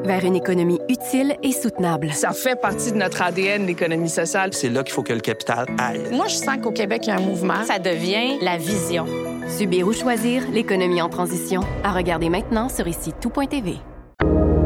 vers une économie utile et soutenable. Ça fait partie de notre ADN, l'économie sociale. C'est là qu'il faut que le capital aille. Moi, je sens qu'au Québec, il y a un mouvement. Ça devient la vision. Subir ou choisir l'économie en transition. À regarder maintenant sur ici tout.tv.